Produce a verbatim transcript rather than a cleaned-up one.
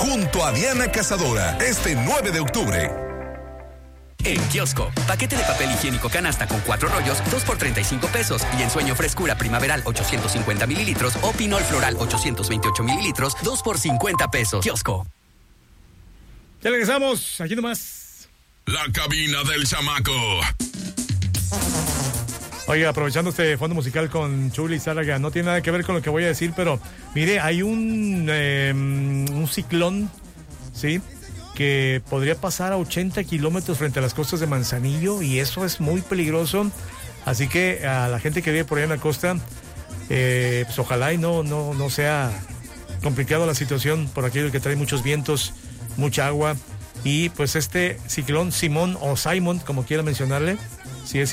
junto a Diana Cazadora, este nueve de octubre. En Kiosco, paquete de papel higiénico canasta con cuatro rollos, dos por treinta y cinco pesos. Y en Sueño Frescura Primaveral ochocientos cincuenta mililitros o Pinol Floral ochocientos veintiocho mililitros, dos por cincuenta pesos. Kiosco. Ya regresamos, aquí nomás. La cabina del chamaco. Oiga, aprovechando este fondo musical con Chuli Zárraga, no tiene nada que ver con lo que voy a decir, pero mire, hay un, eh, un ciclón, ¿sí?, que podría pasar a ochenta kilómetros frente a las costas de Manzanillo, y eso es muy peligroso. Así que a la gente que vive por allá en la costa, eh, pues ojalá y no, no, no sea complicado la situación por aquello que trae muchos vientos, mucha agua. Y pues este ciclón Simón o Simon, como quiera mencionarle, si es